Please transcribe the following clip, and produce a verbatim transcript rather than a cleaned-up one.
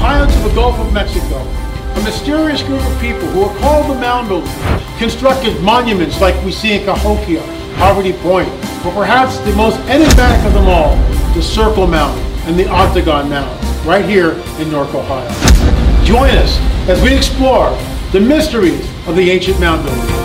islands of the Gulf of Mexico, a mysterious group of people who are called the Mound Builders constructed monuments like we see in Cahokia, Poverty Point, or perhaps the most enigmatic of them all, the Circle Mound and the Octagon Mound, right here in Newark, Ohio. Join us as we explore the mysteries of the ancient mound builders.